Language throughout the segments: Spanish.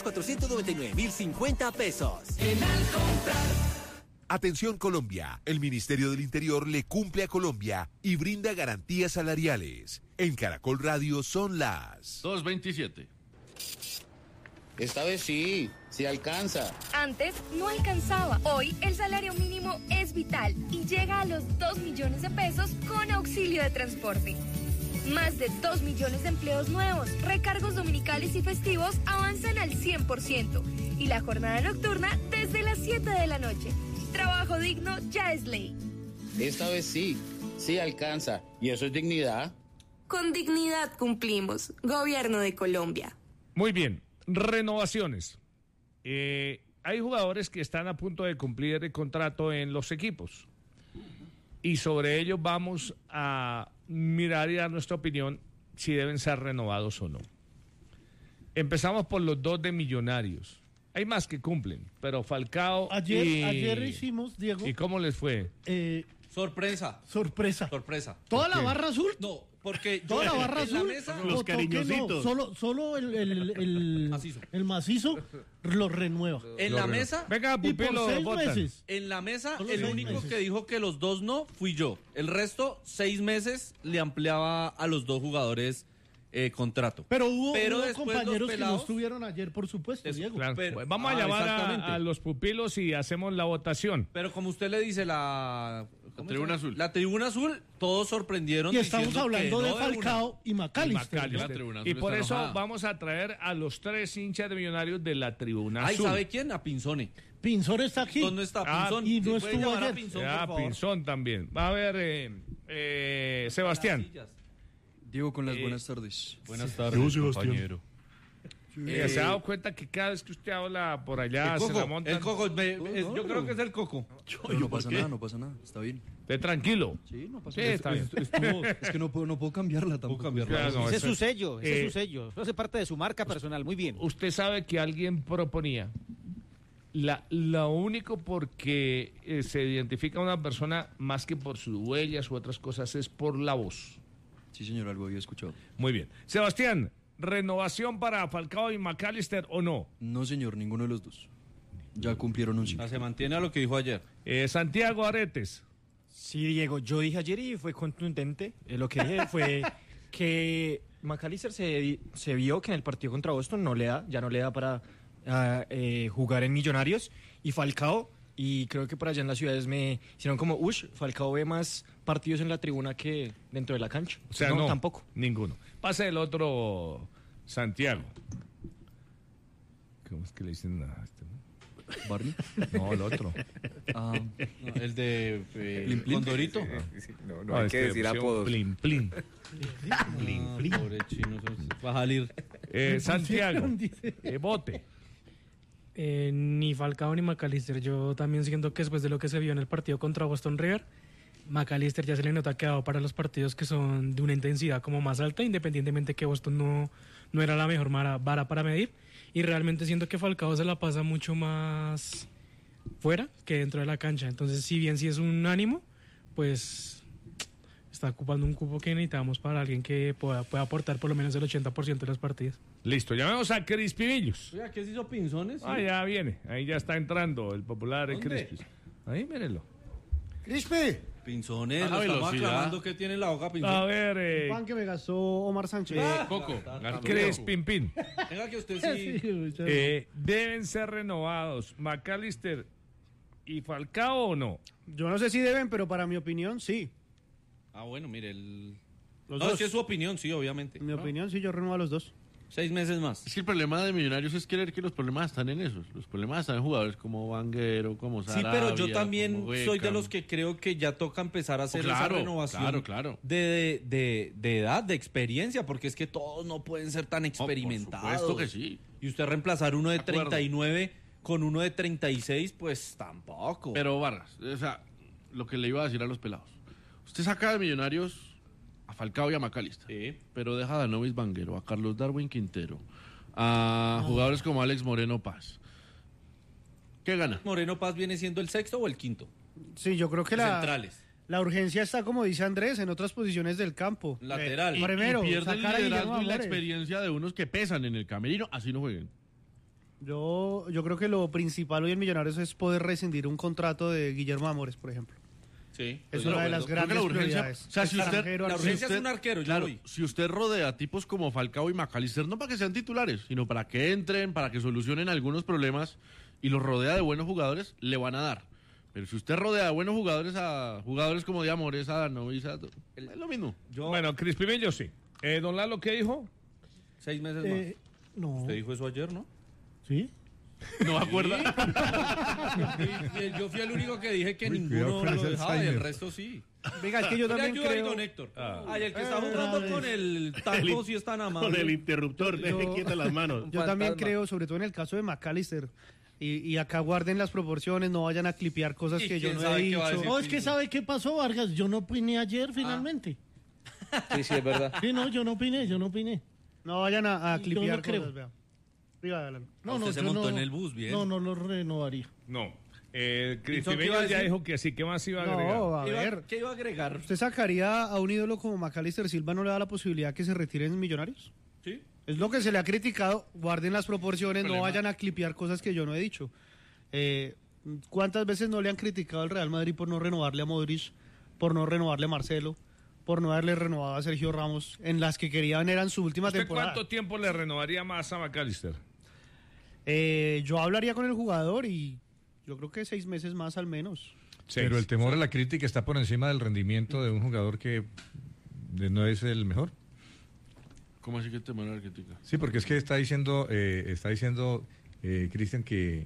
499.050 pesos. Atención Colombia, el Ministerio del Interior le cumple a Colombia y brinda garantías salariales. En Caracol Radio son las 2:27. Esta vez sí alcanza. Antes no alcanzaba. Hoy el salario mínimo es vital y llega a los 2 millones de pesos con auxilio de transporte. Más de 2 millones de empleos nuevos, recargos dominicales y festivos avanzan al 100% y la jornada nocturna desde las 7 de la noche. Trabajo digno ya es ley. Esta vez sí alcanza. ¿Y eso es dignidad? Con dignidad cumplimos. Gobierno de Colombia. Muy bien, renovaciones. Hay jugadores que están a punto de cumplir el contrato en los equipos. Y sobre ello vamos a mirar y dar nuestra opinión si deben ser renovados o no. Empezamos por los dos de Millonarios. Hay más que cumplen, pero Falcao ayer hicimos, Diego. ¿Y cómo les fue? Sorpresa. ¿Toda la barra azul? No, porque toda la barra azul. Los cariñositos. No, solo el macizo lo renueva. En la mesa. Venga, y por 6 meses. En la mesa, Solo el 6 único meses. que dijo que los dos no fui yo. El resto, 6 meses le ampliaba a los dos jugadores contrato. Pero hubo después compañeros los que pelados, no estuvieron ayer, por supuesto, Diego. Claro. Pero- Pues vamos a llamar exactamente. a los pupilos y hacemos la votación. Pero como usted le dice, la tribuna azul. La tribuna azul, todos sorprendieron. Y estamos diciendo hablando que de no una. Falcao y McAllister. La tribuna Y azul por está eso enojada. vamos a traer a los 3 hinchas de Millonarios de la tribuna Ay, azul. ¿sabe quién? A Pinzone. Pinzón está aquí. ¿Dónde está Ah, Pinzón? y no ¿Sí puede estuvo llamar a ayer. Pinzón, Ya, por favor? Pinzón también. Va a ver, Sebastián. Diego, con las buenas tardes. Buenas tardes, compañero. ¿Se ha dado cuenta que cada vez que usted habla por allá se la montan? El coco, yo creo que es el coco. Pero no pasa nada, está bien. Esté tranquilo. Sí, no pasa Sí, nada. está bien. Es que no puedo cambiarla tampoco. Claro, no, Ese es eso- su sello, Eso hace parte de su marca personal, muy bien. Usted sabe que alguien proponía lo único porque se identifica a una persona más que por sus huellas u otras cosas es por la voz. Sí, señor, algo había escuchado. Muy bien. Sebastián, ¿renovación para Falcao y McAllister o no? No, señor, ninguno de los dos. Ya cumplieron un ciclo. Se mantiene a lo que dijo ayer. Santiago Aretes. Sí, Diego, yo dije ayer y fue contundente. Lo que dije fue que McAllister se vio que en el partido contra Boston ya no le da para jugar en Millonarios. Y Falcao, y creo que por allá en las ciudades me hicieron como, Falcao ve más partidos en la tribuna que dentro de la cancha. O sea, no, tampoco. Ninguno. Pase el otro, Santiago. ¿Cómo es que le dicen a este? ¿Barney? No, el otro. Ah, No, el de Plin Plin. Condorito. No hay que decir apodos. Plin, plin. Pobre chino, va a salir. Santiago, Bote. Ni Falcao ni McAllister. Yo también siento que después de lo que se vio en el partido contra Boston River, McAllister ya se le nota que ha dado para los partidos que son de una intensidad como más alta, independientemente que Boston no era la mejor vara para medir. Y realmente siento que Falcao se la pasa mucho más fuera que dentro de la cancha. Entonces, si bien sí es un ánimo, pues está ocupando un cupo que necesitamos para alguien que pueda aportar por lo menos el 80% de los partidos. Listo, llamemos a Crispivillos. Oiga, ¿qué se hizo Pinzones? Ah, ya viene. Ahí ya está entrando el popular ¿Dónde? Crispis. Ahí, mírenlo. Crispe, Pinzones, A lo estamos velocidad. aclamando que tiene la boca A Pinzones. ver, pan que me gastó Omar Sánchez. Coco. Crispimpín. Venga que usted sí. ¿Deben ser renovados McAllister y Falcao o no? Yo no sé si deben, pero para mi opinión, sí. Ah, bueno, mire, Los no, dos. es que es su opinión, sí, obviamente. En mi opinión, sí, yo renuevo a los dos. 6 meses más. Es que el problema de Millonarios es creer que los problemas están en esos. Los problemas están en jugadores como Vanguero, como Sarabia. Sí, pero yo también como soy de Beckham. los que creo que ya toca empezar a hacer esa Claro, renovación claro. de edad, de experiencia, porque es que todos no pueden ser tan experimentados. Por supuesto que sí. Y usted reemplazar uno de De acuerdo. 39 con uno de 36, pues tampoco. Pero Vargas, o sea, lo que le iba a decir a los pelados. Usted saca de Millonarios a Falcao y a McAllister. Sí. Pero deja a Danovis Vanguero, a Carlos Darwin Quintero, a jugadores como Alex Moreno Paz. ¿Qué gana? ¿Moreno Paz viene siendo el sexto o el quinto? Sí, yo creo que Centrales. la urgencia está, como dice Andrés, en otras posiciones del campo. Lateral. Y Primero, pierde el sacar a liderazgo Guillermo y la Amores. experiencia de unos que pesan en el camerino, así no jueguen. Yo creo que lo principal hoy en Millonarios es poder rescindir un contrato de Guillermo Amores, por ejemplo. Sí, es una de las grandes prioridades. O sea, la urgencia es un arquero, claro, si usted rodea a tipos como Falcao y McAllister, no para que sean titulares, sino para que entren, para que solucionen algunos problemas, y los rodea de buenos jugadores, le van a dar. Pero si usted rodea de buenos jugadores a jugadores como de Amores, a Danovis, es lo mismo. Bueno, Crispimillo sí. Don Lalo, ¿qué dijo? 6 meses más. No. Usted dijo eso ayer, ¿no? ¿Sí? ¿No me acuerda? Yo fui el único que dije que ninguno lo dejaba y el resto sí. Venga, es que yo también creo... Don Héctor. Ay, el que está jugando con el taco sí es tan amable. Con el interruptor, deje quietas las manos. Yo también creo, sobre todo en el caso de McAllister, y acá guarden las proporciones, no vayan a clipear cosas que yo no he dicho. No, es que ¿sabe qué pasó, Vargas? Yo no opiné ayer finalmente. Sí, es verdad. Sí, no, yo no opiné. No vayan a clipear no creo. cosas, vea. Usted se montó en el bus, bien. No lo renovaría. No. Crispimillo ya dijo que sí. ¿Qué más iba a agregar? No, a ver. ¿Qué iba a agregar? ¿Usted sacaría a un ídolo como McAllister Silva, no le da la posibilidad que se retiren Millonarios? Sí. Es lo que se le ha criticado. Guarden las proporciones, no vayan a clipear cosas que yo no he dicho. ¿Cuántas veces no le han criticado al Real Madrid por no renovarle a Modric, por no renovarle a Marcelo, por no haberle renovado a Sergio Ramos, en las que querían eran su última temporada? ¿Cuánto tiempo le renovaría más a McAllister? Yo hablaría con el jugador y yo creo que 6 meses más al menos. Pero el temor a la crítica está por encima del rendimiento de un jugador que no es el mejor. ¿Cómo así que el temor a la crítica? Sí, porque es que está diciendo Cristian que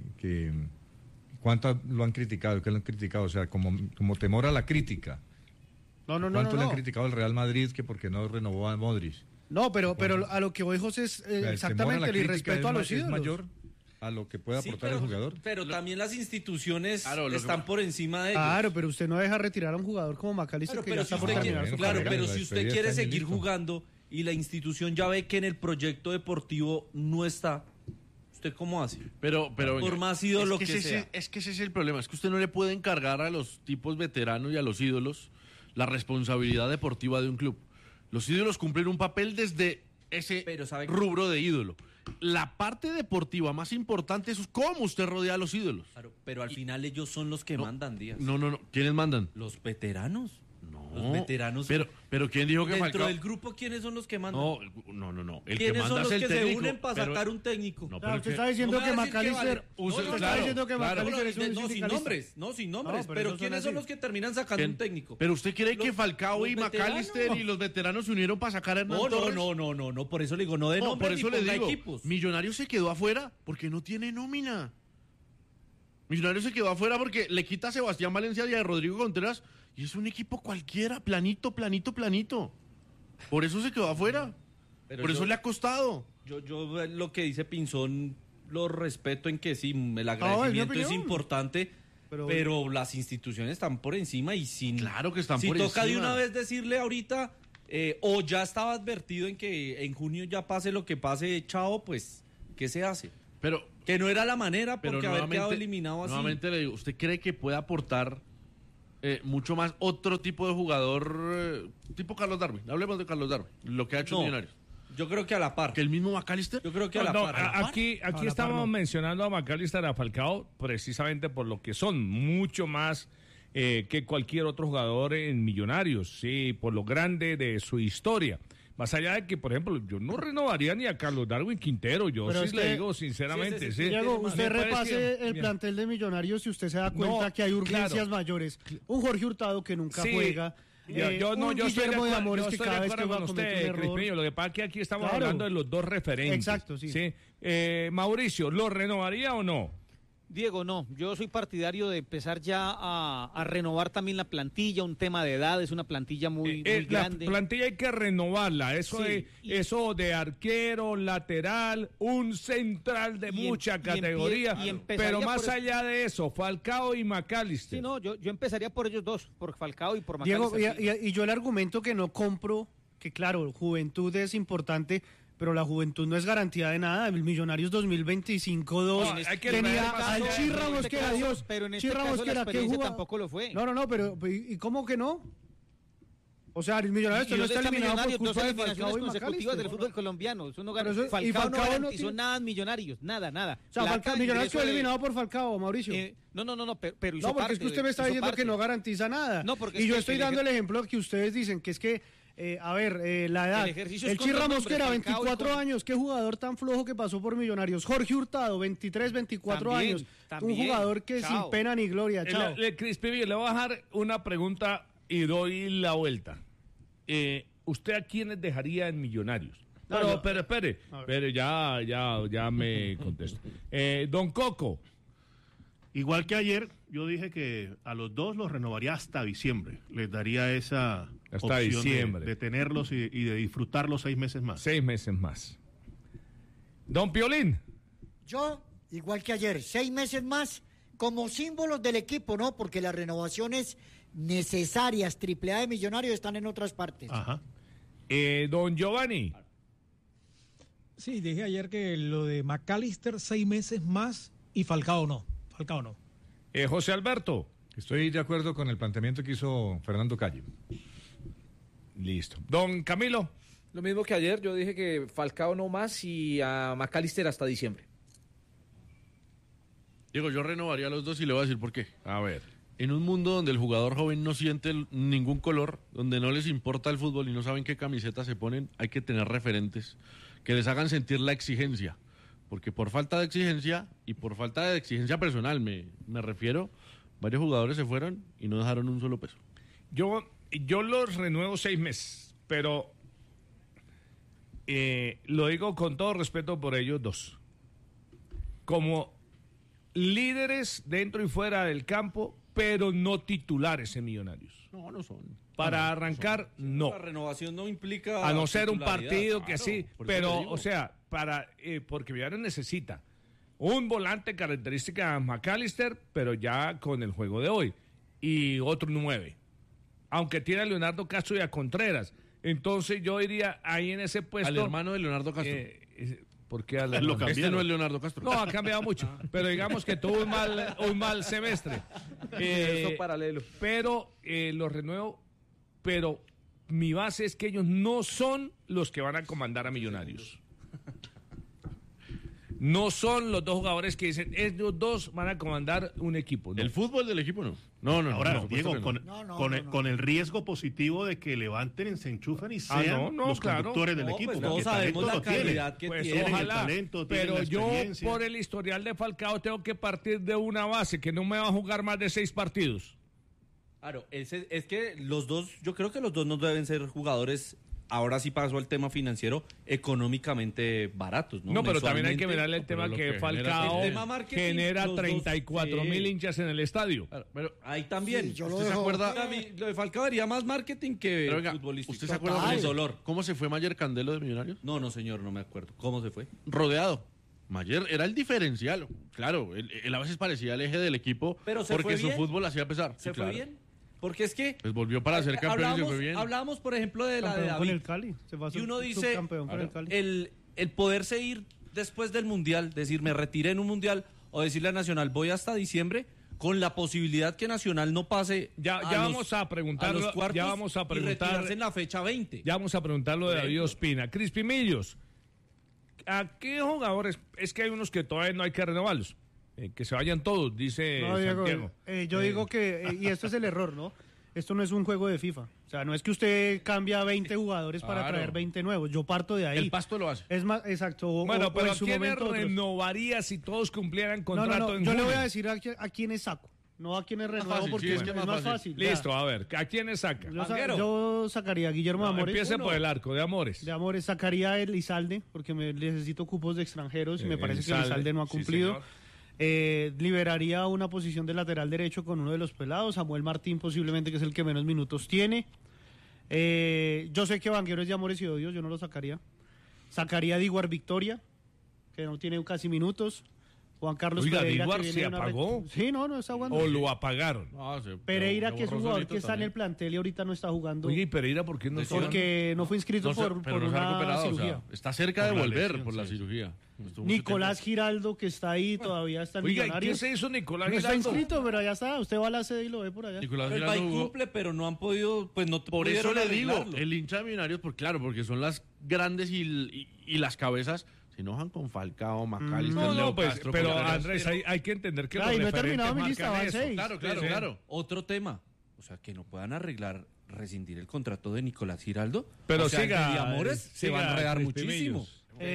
cuánto lo han criticado, que lo han criticado, o sea, como temor a la crítica. ¿Cuánto le han criticado al Real Madrid que porque no renovó a Modric? No, pero a lo que voy, José, es exactamente el irrespeto a los ídolos. ¿Es mayor a lo que puede aportar el jugador? Pero también las instituciones están por encima de ellos. Claro, pero usted no deja retirar a un jugador como McAllister que ya está por terminar su carrera. Pero si usted quiere seguir jugando y la institución ya ve que en el proyecto deportivo no está, ¿usted cómo hace? Pero por más ídolo que sea. Es que ese es el problema, es que usted no le puede encargar a los tipos veteranos y a los ídolos la responsabilidad deportiva de un club. Los ídolos cumplen un papel desde ese rubro de ídolo. La parte deportiva más importante es cómo usted rodea a los ídolos. Claro, pero al final ellos son los que mandan, Díaz. No. ¿Quiénes mandan? Los veteranos. No. Los veteranos. Pero ¿quién dijo que Dentro Falcao? del grupo, ¿quiénes son los que mandan? No. ¿Quiénes son los que se unen para sacar un técnico? No, usted está diciendo que McAllister... Usted está diciendo que McAllister es un sindicalista. Sin nombres. Pero ¿quiénes son los que terminan sacando un técnico? Pero usted cree que Falcao y McAllister y los veteranos se unieron para sacar a Hernán Torres. No, por eso le digo, no de nombres, por eso le digo, equipos. Millonarios se quedó afuera porque no tiene nómina. Millonarios se quedó afuera porque le quita a Sebastián Valencia y a Rodrigo Contreras y es un equipo cualquiera, planito. Por eso se quedó afuera. Por eso le ha costado. Yo lo que dice Pinzón lo respeto en que sí, el agradecimiento es importante, pero las instituciones están por encima y claro que están por encima. Si toca de una vez decirle ahorita, o ya estaba advertido en que en junio ya pase lo que pase, chao, pues, ¿qué se hace? Pero que no era la manera porque haber quedado eliminado así. Nuevamente le digo, ¿usted cree que puede aportar mucho más otro tipo de jugador tipo Carlos Darwin? Hablemos de Carlos Darwin, lo que ha hecho Millonarios. Yo creo que a la par. ¿Que el mismo McAllister? Yo creo que a la par. Aquí estábamos mencionando a McAllister y a Falcao precisamente por lo que son, mucho más que cualquier otro jugador en Millonarios, sí, por lo grande de su historia. Más allá de que, por ejemplo, yo no renovaría ni a Carlos Darwin Quintero, yo sí le digo sinceramente. Diego, usted repase el plantel de Millonarios y usted se da cuenta que hay urgencias mayores. Un Jorge Hurtado que nunca juega. Yo estoy de acuerdo, que cada vez que va a cometer un error. Lo que pasa es que aquí estamos hablando de los dos referentes. Exacto, sí. Mauricio, ¿lo renovaría o no? Diego, no, yo soy partidario de empezar ya a renovar también la plantilla, un tema de edad, es una plantilla muy grande. La plantilla hay que renovarla, eso de arquero, lateral, un central de mucha categoría, pero más allá de eso, Falcao y McAllister. Sí, no, yo empezaría por ellos dos, por Falcao y por McAllister. Diego, y yo el argumento que no compro, que claro, juventud es importante, pero la juventud no es garantía de nada. El Millonarios 2025-2 tenía al Chirramos que era Dios. Pero en este caso la experiencia tampoco lo fue. No, pero ¿y cómo que no? O sea, el Millonarios no está eliminado por culpa de Falcao y consecutivas del fútbol colombiano. Eso no Falcao no garantizó nada en Millonarios, nada. O sea, Millonarios quedó eliminado por Falcao, Mauricio. No, pero hizo no, porque es que usted me está diciendo que no garantiza nada. No, porque y yo estoy dando el ejemplo que ustedes dicen, que es que, la edad. El Chirra Mosquera, 24 años, qué jugador tan flojo que pasó por Millonarios. Jorge Hurtado, 23, 24 años. Un jugador que sin pena ni gloria, chao. Crispy, le voy a dejar una pregunta y doy la vuelta. ¿Usted a quiénes dejaría en Millonarios? Pero espere, ya me contesto. Don Coco. Igual que ayer, yo dije que a los dos los renovaría hasta diciembre. Les daría esa opción de tenerlos y de disfrutarlos 6 meses más. 6 meses más. Don Piolín. Yo, igual que ayer, 6 meses más como símbolos del equipo, ¿no? Porque las renovaciones necesarias, AAA de Millonarios, están en otras partes. Ajá. Don Giovanni. Sí, dije ayer que lo de McAllister 6 meses más y Falcao no. José Alberto. Estoy de acuerdo con el planteamiento que hizo Fernando Calle. Listo. Don Camilo. Lo mismo que ayer, yo dije que Falcao no más y a McAllister hasta diciembre. Diego, yo renovaría a los dos y le voy a decir por qué. A ver. En un mundo donde el jugador joven no siente ningún color, donde no les importa el fútbol y no saben qué camiseta se ponen, hay que tener referentes que les hagan sentir la exigencia. Porque por falta de exigencia y por falta de exigencia personal, me refiero, varios jugadores se fueron y no dejaron un solo peso. Yo los renuevo 6 meses, pero lo digo con todo respeto por ellos dos. Como líderes dentro y fuera del campo, pero no titulares en Millonarios. No son. Para arrancar, no. La renovación no implica... A no ser un partido que sí, pero, o sea, porque Millonarios necesita un volante característica McAllister, pero ya con el juego de hoy, y otro 9. Aunque tiene a Leonardo Castro y a Contreras. Entonces yo iría ahí en ese puesto... Al hermano de Leonardo Castro. ¿Por qué lo cambiaron? Este no es Leonardo Castro. No, ha cambiado mucho. Pero digamos que tuvo un mal semestre. Eso paralelo. Pero los renuevo. Pero mi base es que ellos no son los que van a comandar a Millonarios. No son los dos jugadores que dicen, ellos dos van a comandar un equipo. ¿No? El fútbol del equipo no. Ahora, Diego, con el riesgo positivo de que levanten, se enchufen y sean los conductores del equipo. Pues todos sabemos la calidad que tienen. Ojalá, el talento, pero yo por el historial de Falcao tengo que partir de una base que no me va a jugar más de 6 partidos. Claro, es que los dos, yo creo que los dos no deben ser jugadores. Ahora sí pasó al tema financiero, económicamente baratos, ¿no? No, pero también hay que mirarle el tema que Falcao genera 34,000 hinchas en el estadio. Claro, pero ahí también, sí, ¿usted se acuerda? Lo de Falcao haría más marketing que futbolístico. ¿Usted se acuerda con el dolor? ¿Cómo se fue Mayer Candelo de Millonarios? No, señor, no me acuerdo. ¿Cómo se fue? Rodeado. Mayer era el diferencial. Claro, él a veces parecía el eje del equipo, pero porque su fútbol hacía pesar. ¿Se fue bien? Porque es que... Pues volvió para ser campeón y se fue bien. Hablábamos, por ejemplo, de la de David. Con el Cali. Y uno dice, el poderse ir después del Mundial, decir, me retiré en un Mundial, o decirle a Nacional, voy hasta diciembre, con la posibilidad que Nacional no pase vamos a preguntar los cuartos y retirarse en la fecha 20. Ya vamos a preguntar lo de David Ospina. Crispy Millos, ¿a qué jugadores? Es que hay unos que todavía no hay que renovarlos. Que se vayan todos, dice Santiago. Yo digo que, y esto es el error, ¿no? Esto no es un juego de FIFA. O sea, no es que usted cambia 20 jugadores para traer 20 nuevos. Yo parto de ahí. El Pasto lo hace. Es más, exacto. Bueno, pero ¿a quiénes renovaría si todos cumplieran contrato en Yo le voy a decir a quiénes saco. No a quienes renuevo porque es más fácil. Listo, a ver, ¿a quiénes saca? Yo sacaría a Guillermo de Amores. Empiece por el arco, de Amores. De Amores sacaría a Elizalde, porque necesito cupos de extranjeros y me parece que Elizalde no ha cumplido. Liberaría una posición de lateral derecho con uno de los pelados, Samuel Martín posiblemente, que es el que menos minutos tiene. Yo sé que Vanguero es de Amores y Odios, yo no lo sacaría. Sacaría a Diguar Victoria, que no tiene casi minutos. Juan Carlos Oiga, Pereira. ¿Diguar se apagó? Sí, no está jugando. ¿O lo apagaron? Pereira, que es un jugador que está en el plantel y ahorita no está jugando. Oye, ¿y Pereira por qué no está? Porque no fue inscrito por una cirugía. O sea, está cerca de volver por la cirugía. Nicolás Giraldo, que está ahí, todavía está en Millonarios. Oiga, ¿qué se hizo Nicolás Giraldo? No está inscrito, pero allá está. Usted va a la sede y lo ve por allá. Nicolás Giraldo cumple, pero no han podido, pues no por eso le digo, el hincha de Millonarios, pues claro, porque son las grandes y las cabezas. Se enojan con Falcao, McAllister, Leo Castro. Pero Andrés, hay que entender que los no he terminado mi lista, van 6. Claro. Otro tema, o sea, que no puedan rescindir el contrato de Nicolás Giraldo. Pero o sea, siga, de Amores se va a enredar muchísimo.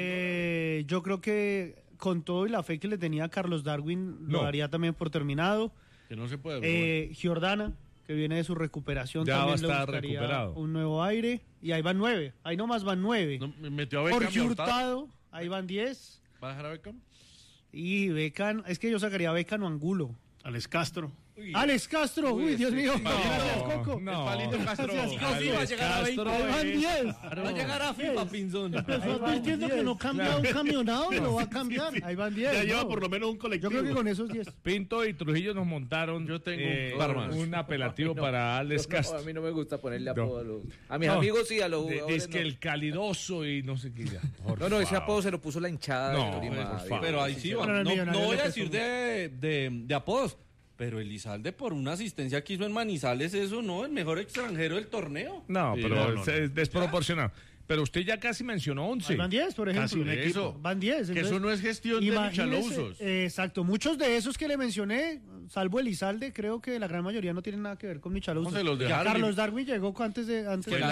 Yo creo que con todo y la fe que le tenía a Carlos Darwin, lo daría también por terminado. Que no se puede. Giordana, que viene de su recuperación, ya también va a estar recuperado. Un nuevo aire. Y ahí van 9. Ahí nomás van 9. Metió a Beckham. Jorge Hurtado, ahí van 10. ¿Va a dejar a Beckham? Y Beckham, es que yo sacaría a Beckham o Angulo. Alex Castro. Alex Castro, Dios mío. Gracias, Coco. El palito Castro. Va a llegar a 20. Van 10. Va a llegar a FIFA, Pinzón. Empezó advirtiendo que no cambia un camionado y lo va a cambiar. Ahí van 10. Ya lleva por lo menos un colectivo. Yo creo que con esos 10. Pinto y Trujillo nos montaron un apelativo para Alex Castro. A mí no me gusta ponerle apodo a mis amigos sí, a los jugadores. Es que el calidoso y no sé qué ya. No, ese apodo se lo puso la hinchada. Pero ahí sí, no voy a decir de apodos. Pero Elizalde, por una asistencia que hizo en Manizales, eso no, el mejor extranjero del torneo. No, pero es desproporcionado. Pero usted ya casi mencionó 11. Van 10, por ejemplo. Eso. Van 10. Que eso no es gestión de Michalousos. Exacto. Muchos de esos que le mencioné, salvo Elizalde, creo que la gran mayoría no tienen nada que ver con Michalousos. Carlos Darwin llegó antes de...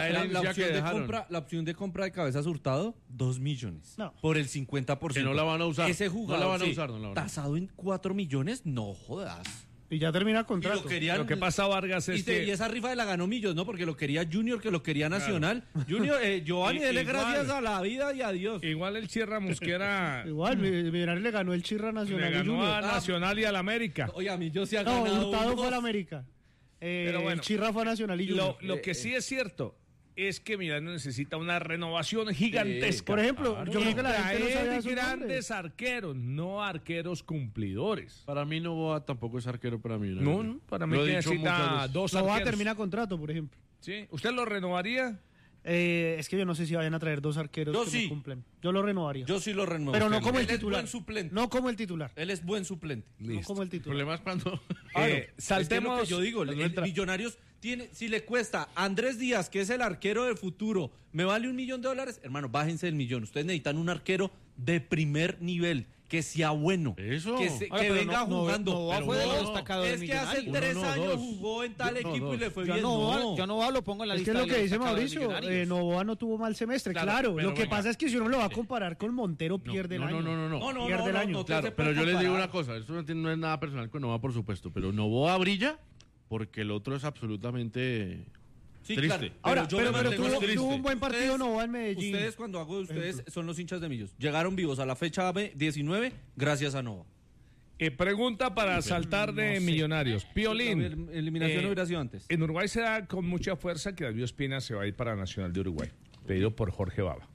La opción de compra de Cabezas Hurtado, 2 millones. No. Por el 50%. Que no la van a usar. Ese jugador, no la van a usar. Tasado en 4 millones, no jodas. Y ya termina el contrato. Lo que pasa, Vargas, es que... Y esa rifa de la ganó Millos, ¿no? Porque lo quería Junior, que lo quería Nacional. Junior, Giovanni, dele gracias a la vida y a Dios. Igual el Chirra Mosquera... Igual, Millonarios le ganó el Chirra Nacional. Le ganó a Nacional y al América. Oye, a Millos se ha ganado. No, Hurtado fue al América. Pero bueno, el Chirra fue a Nacional y Junior. Lo que sí es cierto es que Millonarios necesita una renovación gigantesca. Por ejemplo, yo creo que la gente no sabía su grandes arqueros, no arqueros cumplidores. Para mí Novoa tampoco es arquero para mí. No, para mí necesita 2 arqueros. Novoa termina contrato, por ejemplo. Sí, ¿usted lo renovaría? Es que yo no sé si vayan a traer 2 arqueros que me cumplen. Yo lo renovaría. Yo sí lo renuevo. Pero no como el Él titular. es buen suplente. No como el titular. Él es buen suplente. No como el titular. El problema es cuando... Saltemos. Es que yo digo, el Millonarios tiene, si le cuesta a Andrés Díaz, que es el arquero del futuro, me vale $1 millón, hermano, bájense del millón. Ustedes necesitan un arquero de primer nivel. Que sea bueno, que venga jugando. Es que hace 3 años jugó en tal equipo y le fue bien. Yo Novoa lo pongo en la lista. Es que es lo que dice Mauricio, Novoa no tuvo mal semestre, claro. Lo que pasa es que si uno lo va a comparar con Montero, pierde el año. No. Pierde el año. Claro, pero yo les digo una cosa, eso no es nada personal con Novoa, por supuesto, pero Novoa brilla porque el otro es absolutamente... Sí, triste. Claro. Ahora, pero tuvo un buen partido Novoa en Medellín. Ustedes, cuando hago de ustedes, son los hinchas de Millos. Llegaron vivos a la fecha 19 gracias a Novoa. Pregunta para saltar de Millonarios. Piolín. Eliminación hubiera sido antes. En Uruguay se da con mucha fuerza que David Ospina se va a ir para Nacional de Uruguay, pedido por Jorge Baba.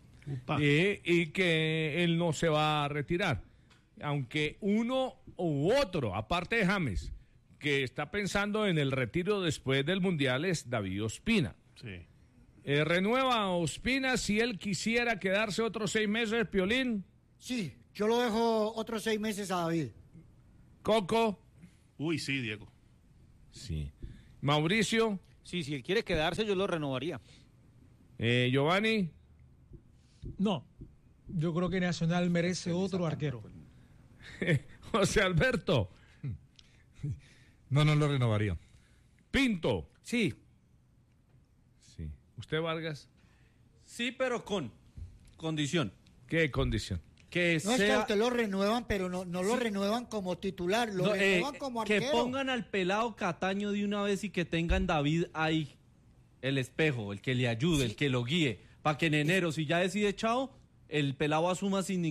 Y que él no se va a retirar. Aunque uno u otro, aparte de James, que está pensando en el retiro después del Mundial, es David Ospina. Sí. ¿Renueva Ospina si él quisiera quedarse otros 6 meses, Piolín? Sí, yo lo dejo otros 6 meses a David. ¿Coco? Uy, sí, Diego. Sí. ¿Mauricio? Sí, si él quiere quedarse, yo lo renovaría. ¿Giovanni? No, yo creo que Nacional merece otro arquero. José Alberto. No lo renovaría. Pinto. Sí. ¿Usted, Vargas? Sí, pero con condición. ¿Qué condición? Que no, es que usted lo renuevan, pero no lo renuevan como titular, lo renuevan como arquero. Que pongan al pelado Cataño de una vez y que tengan David ahí, el espejo, el que le ayude, el que lo guíe, para que en enero, si ya decide chao, el pelado asuma sin